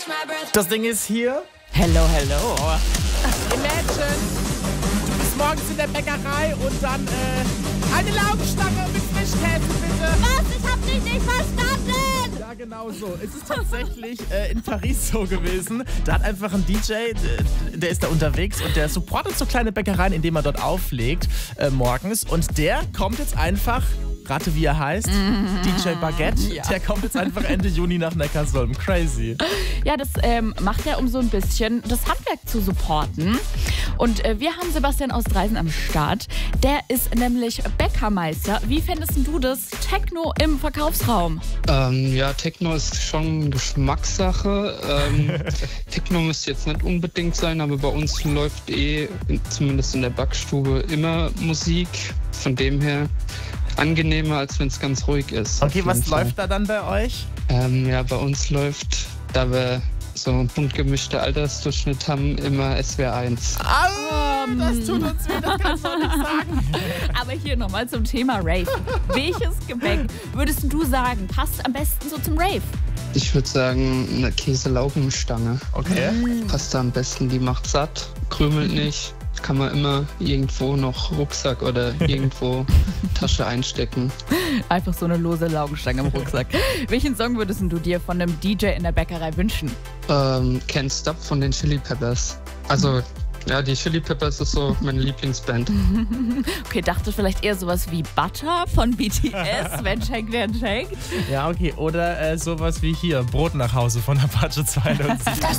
Das Ding ist hier. Hello, hello. Imagine, du bist morgens in der Bäckerei und dann eine Laugenstange mit Frischkäse, bitte. Was? Ich hab dich nicht verstanden! Ja, genau so. Es ist tatsächlich in Paris so gewesen. Da hat einfach ein DJ, der ist da unterwegs und der supportet so kleine Bäckereien, indem er dort auflegt morgens. Und der kommt jetzt einfach, rate wie er heißt, DJ Baguette, ja. Der kommt jetzt einfach Ende Juni nach Neckarsulm. Crazy. Ja, das macht er, um so ein bisschen das Handwerk zu supporten. Und wir haben Sebastian aus Dreisen am Start. Der ist nämlich Bäckermeister. Wie fändest du das? Techno im Verkaufsraum? Ja, Techno ist schon Geschmackssache. Techno müsste jetzt nicht unbedingt sein, aber bei uns läuft zumindest in der Backstube, immer Musik. Von dem her angenehmer, als wenn es ganz ruhig ist. Okay, was läuft da dann bei euch? Ja, bei uns läuft, da wir so einen bunt gemischten Altersdurchschnitt haben, immer SWR 1. Das tut uns weh, das kannst du auch nicht sagen. Aber hier nochmal zum Thema Rave. Welches Gebäck würdest du sagen, passt am besten so zum Rave? Ich würde sagen, eine Käselaugenstange. Okay. Passt da am besten, die macht satt, krümelt nicht. Kann man immer irgendwo noch Rucksack oder irgendwo Tasche einstecken. Einfach so eine lose Laugenstange im Rucksack. Welchen Song würdest du dir von einem DJ in der Bäckerei wünschen? Can't Stop von den Chili Peppers. Also, ja, die Chili Peppers ist so meine Lieblingsband. Okay, dachte vielleicht eher sowas wie Butter von BTS, wenn Shake, then Shake. Ja, okay. Oder sowas wie hier, Brot nach Hause von Apache 207.